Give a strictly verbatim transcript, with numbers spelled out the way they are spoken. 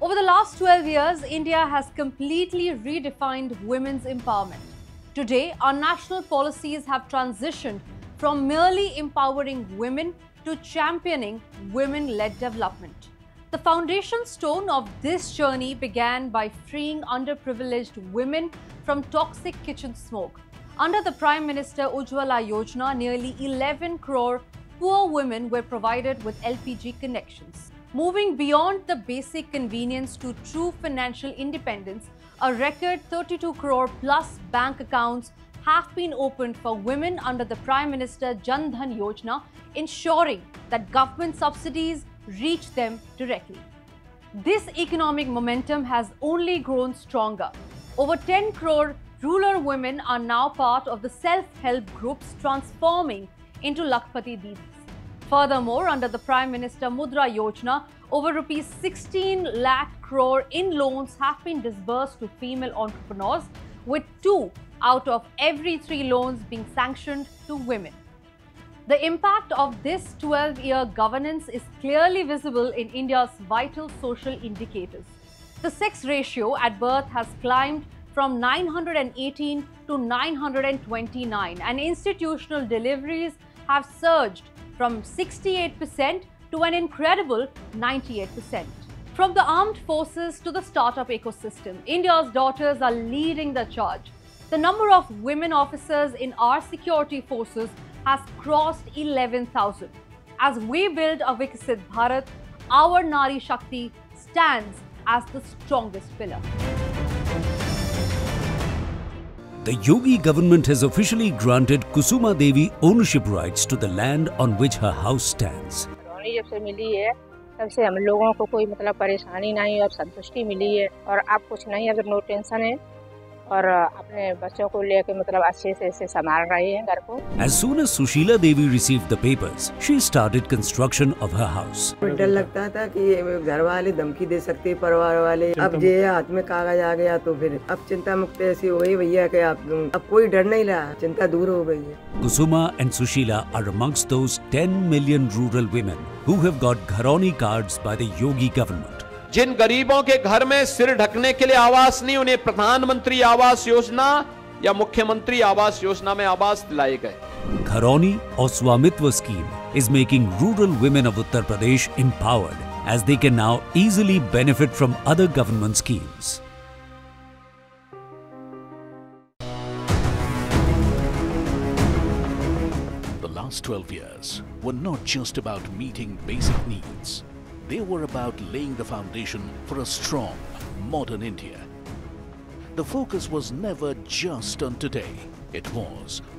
Over the last twelve years, India has completely redefined women's empowerment. Today, our national policies have transitioned from merely empowering women to championing women-led development. The foundation stone of this journey began by freeing underprivileged women from toxic kitchen smoke. Under the Prime Minister Ujjwala Yojana, nearly eleven crore poor women were provided with L P G connections. Moving beyond the basic convenience to true financial independence, a record thirty-two crore plus bank accounts have been opened for women under the Prime Minister Jan Dhan Yojana, ensuring that government subsidies reach them directly. This economic momentum has only grown stronger. Over ten crore rural women are now part of the self-help groups transforming into Lakhpati Didis. Furthermore, under the Prime Minister Mudra Yojana, over rupees sixteen lakh crore in loans have been disbursed to female entrepreneurs, with two out of every three loans being sanctioned to women. The impact of this twelve-year governance is clearly visible in India's vital social indicators. The sex ratio at birth has climbed from nine hundred eighteen to nine hundred twenty-nine, and institutional deliveries have surged from sixty-eight percent to an incredible ninety-eight percent. From the armed forces to the startup ecosystem, India's daughters are leading the charge. The number of women officers in our security forces has crossed eleven thousand. As we build a Viksit Bharat, our Nari Shakti stands as the strongest pillar. The Yogi government has officially granted Kusuma Devi ownership rights to the land on which her house stands. जब से मिली है तब से हम लोगों को कोई मतलब परेशानी नहीं और संतुष्टि मिली है और अब कुछ नहीं, अगर नो टेंशन है और अपने बच्चों को लेकर मतलब अच्छे से इसे संभाल रहे हैं घर को. As soon as Sushila Devi received the papers, she started construction of her house. डर लगता था कि घर वाले धमकी दे सकते, परिवार वाले. अब ये हाथ में कागज आ गया तो फिर अब चिंता मुक्त ऐसी हो गई भैया कि आप अब कोई डर नहीं रहा, चिंता दूर हो गई है. Kusuma and Sushila are amongst those ten million rural women who have got Gharani cards by the Yogi government. जिन गरीबों के घर में सिर ढकने के लिए आवास नहीं, उन्हें प्रधानमंत्री आवास योजना या मुख्यमंत्री आवास योजना में आवास दिलाए गए. Gharani or Swamitva scheme is making rural women of Uttar Pradesh empowered, as they can now easily benefit from other government schemes. The last twelve years were not just about meeting basic needs. They were about laying the foundation for a strong, modern India. The focus was never just on today. It was